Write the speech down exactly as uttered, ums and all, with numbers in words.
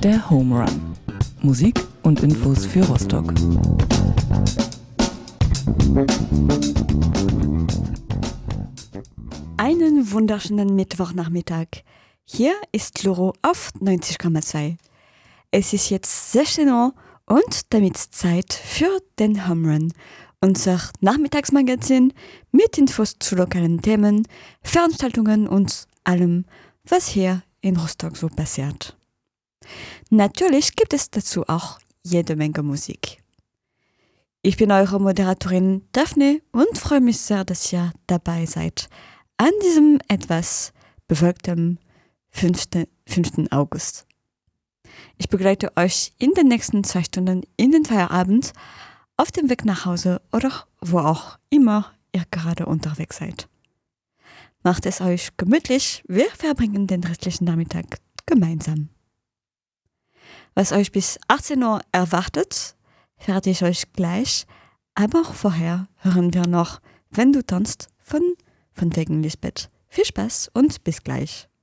Der Home Run. Musik und Infos für Rostock. Einen wunderschönen Mittwochnachmittag. Hier ist Loro auf neunzig Komma zwei. Es ist jetzt sechzehn Uhr und damit Zeit für den Home Run, unser Nachmittagsmagazin mit Infos zu lokalen Themen, Veranstaltungen und allem, was hier in Rostock so passiert. Natürlich gibt es dazu auch jede Menge Musik. Ich bin eure Moderatorin Daphne und freue mich sehr, dass ihr dabei seid an diesem etwas bewölkten fünften August. Ich begleite euch in den nächsten zwei Stunden in den Feierabend, auf dem Weg nach Hause oder wo auch immer ihr gerade unterwegs seid. Macht es euch gemütlich, wir verbringen den restlichen Nachmittag gemeinsam. Was euch bis achtzehn Uhr erwartet, verrate ich euch gleich, aber auch vorher hören wir noch Wenn du tanzt von, von wegen Lisbeth. Viel Spaß und bis gleich.